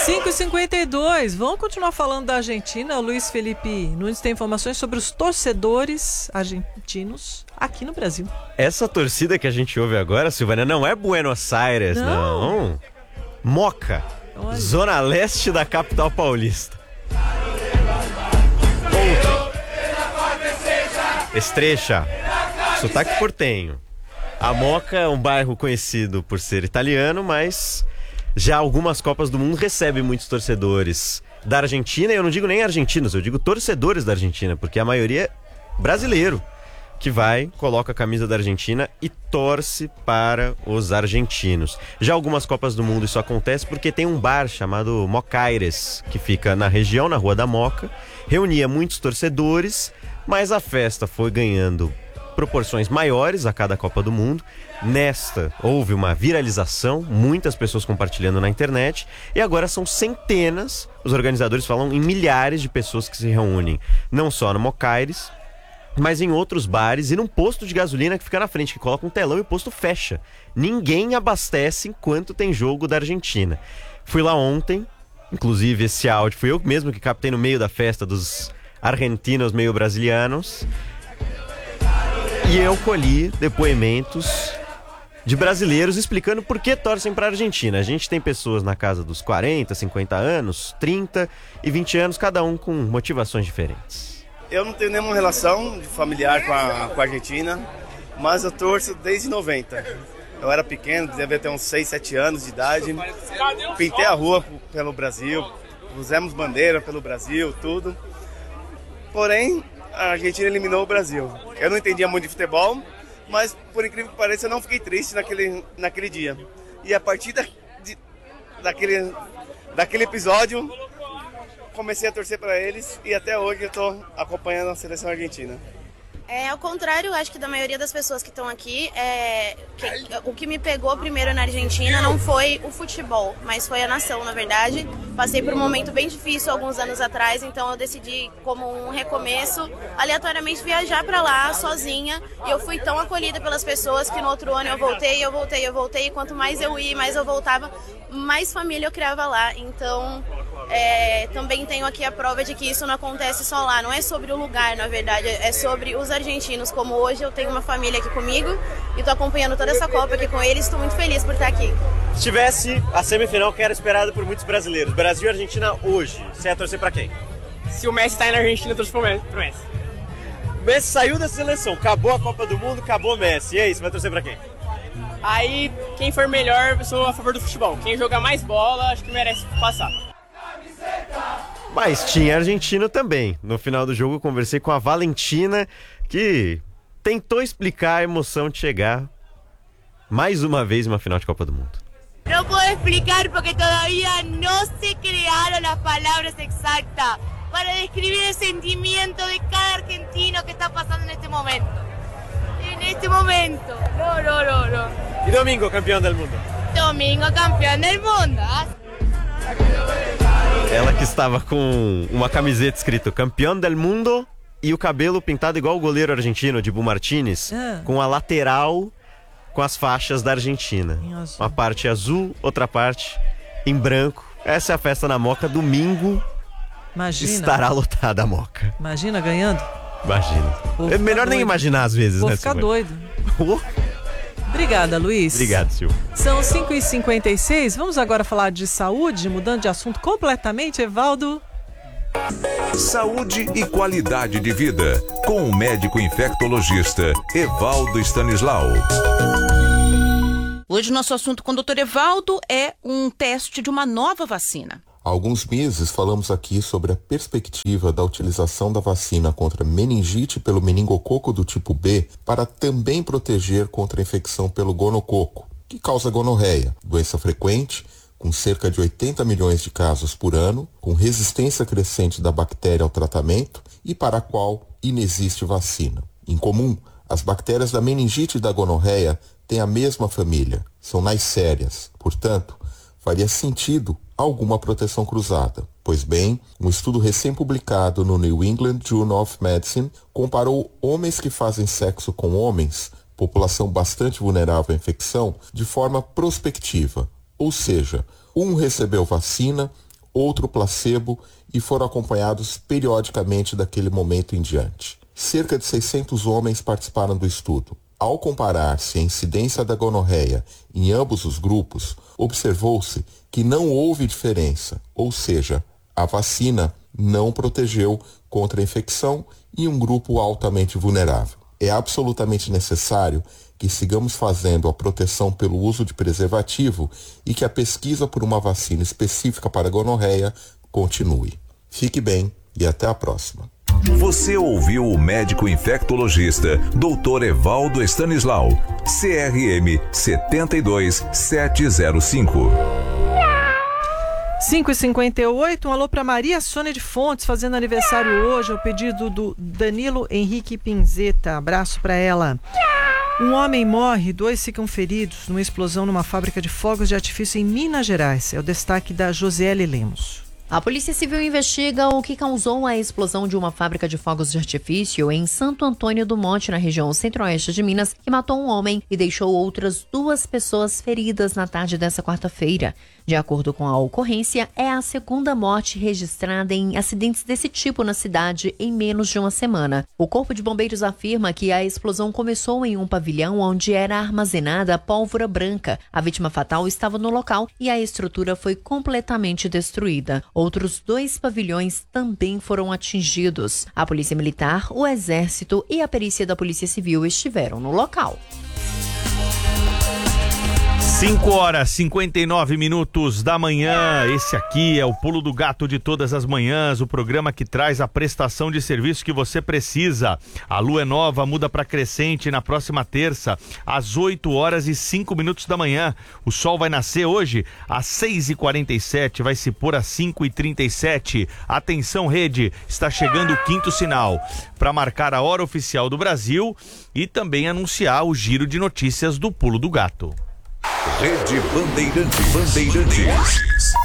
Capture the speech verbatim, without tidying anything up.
cinco e cinquenta e dois, vamos continuar falando da Argentina. O Luiz Felipe Nunes tem informações sobre os torcedores argentinos aqui no Brasil. Essa torcida que a gente ouve agora, Silvânia, não é Buenos Aires, não. não. Moca, Olha. Zona Leste da capital paulista. Outra. Estrecha, sotaque portenho. A Moca é um bairro conhecido por ser italiano, mas já algumas Copas do Mundo recebe muitos torcedores da Argentina. E eu não digo nem argentinos, eu digo torcedores da Argentina, porque a maioria é brasileiro que vai, coloca a camisa da Argentina e torce para os argentinos. Já algumas Copas do Mundo isso acontece porque tem um bar chamado Mocaires, que fica na região, na Rua da Moca, reunia muitos torcedores, mas a festa foi ganhando proporções maiores a cada Copa do Mundo. Nesta houve uma viralização, muitas pessoas compartilhando na internet, e agora são centenas, os organizadores falam em milhares de pessoas que se reúnem, não só no Mocaires, mas em outros bares e num posto de gasolina que fica na frente, que coloca um telão e o posto fecha. Ninguém abastece enquanto tem jogo da Argentina. Fui lá ontem, inclusive esse áudio fui eu mesmo que captei no meio da festa dos argentinos meio brasilianos. E eu colhi depoimentos de brasileiros explicando por que torcem para a Argentina. A gente tem pessoas na casa dos quarenta, cinquenta anos, trinta e vinte anos, cada um com motivações diferentes. Eu não tenho nenhuma relação familiar com a, com a Argentina, mas eu torço desde noventa. Eu era pequeno, devia ter uns seis, sete anos de idade. Pintei a rua pelo Brasil, pusemos bandeira pelo Brasil, tudo. Porém, a Argentina eliminou o Brasil. Eu não entendia muito de futebol, mas por incrível que pareça eu não fiquei triste naquele, naquele dia. E a partir da, de, daquele, daquele episódio, comecei a torcer para eles e até hoje eu estou acompanhando a seleção argentina. É, ao contrário, acho que da maioria das pessoas que estão aqui, é, que, o que me pegou primeiro na Argentina não foi o futebol, mas foi a nação, na verdade. Passei por um momento bem difícil alguns anos atrás, então eu decidi, como um recomeço, aleatoriamente viajar para lá sozinha. E eu fui tão acolhida pelas pessoas que no outro ano eu voltei, eu voltei, eu voltei. E quanto mais eu ia, mais eu voltava, mais família eu criava lá. Então, é, também tenho aqui a prova de que isso não acontece só lá. Não é sobre o lugar, na verdade, é sobre os argentinos. Como hoje eu tenho uma família aqui comigo e estou acompanhando toda essa Copa aqui com eles, estou muito feliz por estar aqui. Se tivesse a semifinal que era esperada por muitos brasileiros, Brasil e Argentina hoje, você ia torcer pra quem? Se o Messi tá aí na Argentina, eu torço pro Messi. O Messi saiu da seleção, acabou a Copa do Mundo, acabou o Messi. E aí, você vai torcer pra quem? Aí, quem for melhor, eu sou a favor do futebol. Quem jogar mais bola, acho que merece passar. Mas tinha argentino também. No final do jogo eu conversei com a Valentina, que tentou explicar a emoção de chegar mais uma vez em uma final de Copa do Mundo. No puedo explicar porque todavía no se crearon las palabras exactas para describir el sentimiento de cada argentino que está pasando en este momento. En este momento. No, no, no, no. E domingo, campeão do mundo? Domingo, campeão do mundo. Ela que estava com uma camiseta escrito campeão del mundo e o cabelo pintado igual o goleiro argentino, Dibu Martínez, ah. com a lateral com as faixas da Argentina. Uma parte azul, outra parte em branco. Essa é a festa na Moca. Domingo Imagina. estará lotada a Moca. Imagina ganhando. Imagina. É melhor nem imaginar às vezes, Vou né? Vou ficar doido. Obrigada, Luiz. Obrigado, Silvio. São cinco e cinquenta e seis. Vamos agora falar de saúde, mudando de assunto completamente, Evaldo. Saúde e qualidade de vida, com o médico infectologista Evaldo Stanislau. Hoje nosso assunto com o doutor Evaldo é um teste de uma nova vacina. Há alguns meses falamos aqui sobre a perspectiva da utilização da vacina contra meningite pelo meningococo do tipo B para também proteger contra a infecção pelo gonococo, que causa gonorreia, doença frequente, com cerca de oitenta milhões de casos por ano, com resistência crescente da bactéria ao tratamento e para a qual inexiste vacina. Em comum, as bactérias da meningite e da gonorreia têm a mesma família, são naissérias, portanto, faria sentido alguma proteção cruzada. Pois bem, um estudo recém-publicado no New England Journal of Medicine comparou homens que fazem sexo com homens, população bastante vulnerável à infecção, de forma prospectiva. Ou seja, um recebeu vacina, outro placebo e foram acompanhados periodicamente daquele momento em diante. Cerca de seiscentos homens participaram do estudo. Ao comparar-se a incidência da gonorreia em ambos os grupos, observou-se que não houve diferença, ou seja, a vacina não protegeu contra a infecção em um grupo altamente vulnerável. É absolutamente necessário que sigamos fazendo a proteção pelo uso de preservativo e que a pesquisa por uma vacina específica para a gonorreia continue. Fique bem e até a próxima. Você ouviu o médico infectologista doutor Evaldo Stanislau, C R M sete dois sete zero cinco. cinco e cinquenta e oito, um alô para Maria Sônia de Fontes, fazendo aniversário hoje, ao pedido do Danilo Henrique Pinzeta. Abraço para ela. Um homem morre, dois ficam feridos numa explosão numa fábrica de fogos de artifício em Minas Gerais. É o destaque da Josiele Lemos. A Polícia Civil investiga o que causou a explosão de uma fábrica de fogos de artifício em Santo Antônio do Monte, na região centro-oeste de Minas, que matou um homem e deixou outras duas pessoas feridas na tarde dessa quarta-feira. De acordo com a ocorrência, é a segunda morte registrada em acidentes desse tipo na cidade em menos de uma semana. O Corpo de Bombeiros afirma que a explosão começou em um pavilhão onde era armazenada pólvora branca. A vítima fatal estava no local e a estrutura foi completamente destruída. Outros dois pavilhões também foram atingidos. A Polícia Militar, o Exército e a perícia da Polícia Civil estiveram no local. cinco horas e cinquenta e nove minutos da manhã. Esse aqui é o Pulo do Gato de todas as manhãs, o programa que traz a prestação de serviço que você precisa. A lua é nova, muda para crescente na próxima terça, às oito horas e cinco minutos da manhã. O sol vai nascer hoje às seis e quarenta e sete, vai se pôr às cinco e trinta e sete. Atenção, rede, está chegando o quinto sinal para marcar a hora oficial do Brasil e também anunciar o giro de notícias do Pulo do Gato. Rede Bandeirantes. Bandeirantes.